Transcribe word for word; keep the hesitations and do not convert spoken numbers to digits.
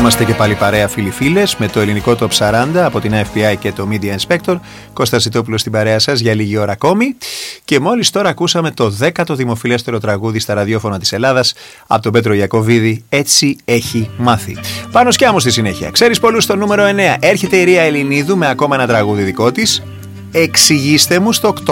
Είμαστε και πάλι παρέα φίλοι-φίλες με το ελληνικό Top σαράντα από την εφ μπι άι και το Media Inspector. Κώστας Ζητόπουλος στην παρέα σας για λίγη ώρα ακόμη. Και μόλις τώρα ακούσαμε το δέκατο δημοφιλέστερο τραγούδι στα ραδιόφωνα της Ελλάδας από τον Πέτρο Ιακωβίδη, «Έτσι έχει μάθει». Πάνω σκιάμου στη συνέχεια. Ξέρεις πολλούς στο νούμερο εννέα. Έρχεται η Ρία Ελληνίδου με ακόμα ένα τραγούδι δικό της. Εξηγήστε μου στο οκτώ.